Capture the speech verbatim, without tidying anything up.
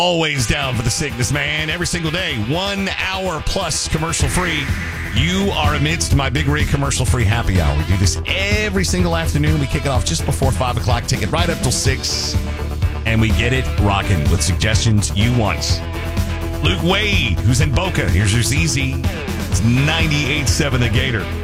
Always down for the sickness, man. Every single day, one hour plus commercial free. You are amidst my Big Rig commercial free happy hour. We do this every single afternoon. We kick it off just before five o'clock, take it right up till six, and we get it rocking with suggestions you want. Luke Wade, who's in Boca. Here's your Z Z. It's ninety-eight point seven The Gator.